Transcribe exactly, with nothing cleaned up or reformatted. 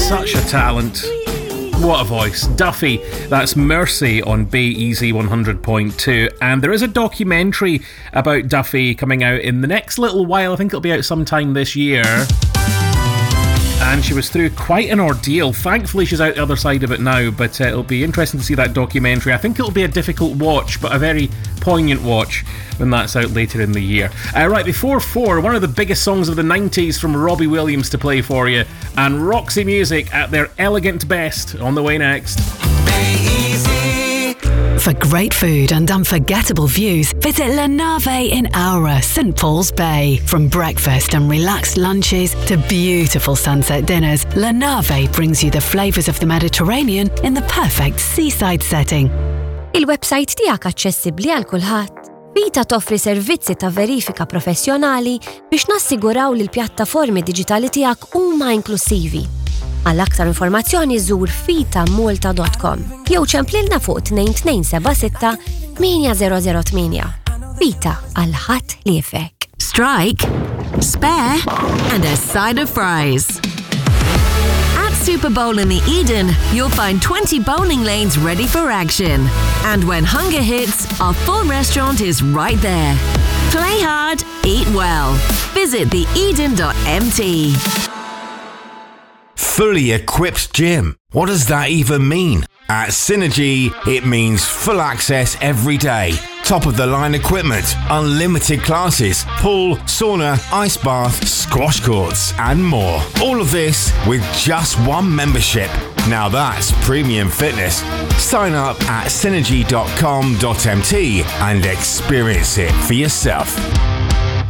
Such a talent. What a voice. Duffy, that's Mercy on Bay Easy one hundred point two. And there is a documentary about Duffy coming out in the next little while. I think it'll be out sometime this year. And she was through quite an ordeal. Thankfully, she's out the other side of it now, but uh, it'll be interesting to see that documentary. I think it'll be a difficult watch, but a very poignant watch when that's out later in the year. Uh, right, before four, one of the biggest songs of the nineties from Robbie Williams to play for you, and Roxy Music at their elegant best on the way next. For great food and unforgettable views, visit Le Nave in Aura, St Paul's Bay. From breakfast and relaxed lunches to beautiful sunset dinners, Le Nave brings you the flavours of the Mediterranean in the perfect seaside setting. Il-website tiegħek aċċessibbli għal kulħadd. Vita toffri servizzi ta' verifika professjonali biex nassiguraw li l-pjattaformi diġitali tiegħek huma inklusivi. Għal aktar informazzjoni żur fita malta dot com jew ċemplilna fuq two two seven six eight zero zero eight. Fita għal ħadd li jfek. Strike, spare, and a side of fries. At Super Bowl in the Eden, you'll find twenty bowling lanes ready for action. And when hunger hits, our full restaurant is right there. Play hard, eat well. Visit the eden dot m t. Fully equipped gym. What does that even mean? At Synergy, it means full access every day. Top of the line equipment, unlimited classes, pool, sauna, ice bath, squash courts, and more. All of this with just one membership. Now that's premium fitness. Sign up at synergy dot com dot m t and experience it for yourself.